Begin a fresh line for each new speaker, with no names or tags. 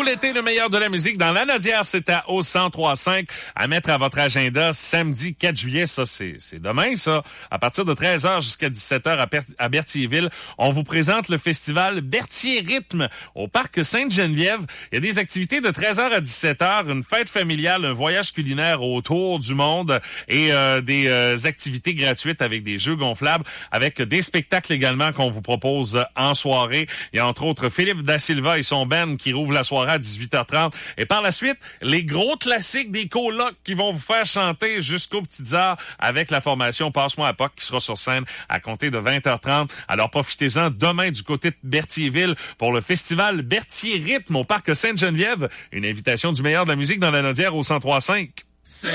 tout l'été, le meilleur de la musique dans la Nodière, c'est au 103.5 à mettre à votre agenda samedi 4 juillet. Ça, c'est demain, ça. À partir de 13h jusqu'à 17h à Berthierville, on vous présente le festival Berthier Rythme au parc Sainte-Geneviève. Il y a des activités de 13h à 17h, une fête familiale, un voyage culinaire autour du monde et des activités gratuites avec des jeux gonflables, avec des spectacles également qu'on vous propose en soirée. Il y a entre autres Philippe Da Silva et son band qui rouvre la soirée à 18h30. Et par la suite, les gros classiques des colocs qui vont vous faire chanter jusqu'aux petites heures avec la formation Passe-moi à POC qui sera sur scène à compter de 20h30. Alors profitez-en demain du côté de Berthierville pour le festival Berthier Rythme au parc Sainte-Geneviève. Une invitation du meilleur de la musique dans la Nodière au 103.5.